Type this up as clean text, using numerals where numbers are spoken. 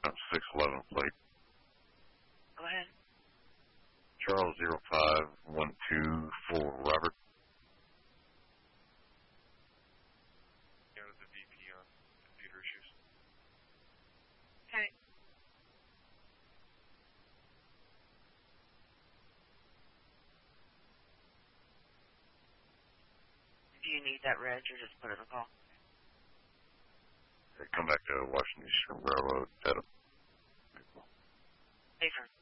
611 plate. Go ahead. Charles 0512 for Robert. Go to the VP on computer issues. Okay. Do you need that reg or just put it in a call? They come back to Washington Railroad. Hey, sir.